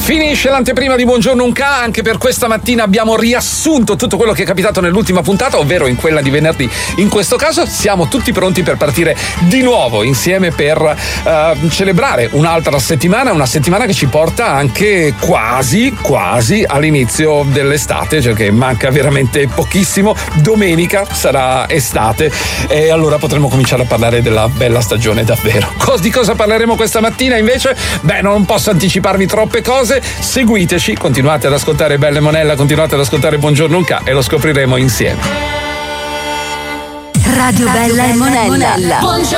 Finisce l'anteprima di Buongiorno Unca. Anche per questa mattina abbiamo riassunto tutto quello che è capitato nell'ultima puntata, ovvero in quella di venerdì. In questo caso siamo tutti pronti per partire di nuovo insieme per celebrare un'altra settimana, una settimana che ci porta anche quasi all'inizio dell'estate, cioè che manca veramente pochissimo. Domenica sarà estate e allora potremo cominciare a parlare della bella stagione davvero. Di cosa parleremo questa mattina invece? Beh, non posso anticiparvi troppe cose. Seguiteci, continuate ad ascoltare Bella e Monella, continuate ad ascoltare Buongiorno Unca e lo scopriremo insieme. Radio Bella e Monella.